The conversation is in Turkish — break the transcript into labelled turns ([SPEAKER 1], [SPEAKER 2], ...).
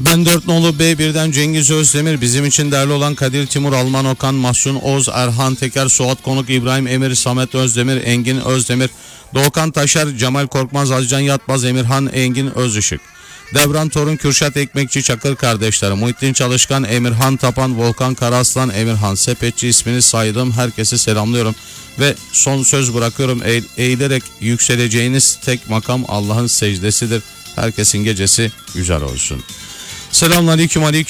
[SPEAKER 1] Ben 4 nolu B1'den Cengiz Özdemir, bizim için değerli olan Kadir, Timur, Alman, Okan, Mahsun, Oğuz, Erhan Teker, Suat Konuk, İbrahim Emir, Samet Özdemir, Engin Özdemir, Doğukan Taşar, Cemal Korkmaz, Azcan Yatmaz, Emirhan Engin Özışık, Devran Torun, Kürşat Ekmekçi, Çakır kardeşleri, Muhittin Çalışkan, Emirhan Tapan, Volkan Karaslan, Emirhan Sepetçi, ismini saydım herkese selamlıyorum ve son söz bırakıyorum. Eğilerek yükseleceğiniz tek makam Allah'ın secdesidir. Herkesin gecesi güzel olsun. Selamünaleyküm.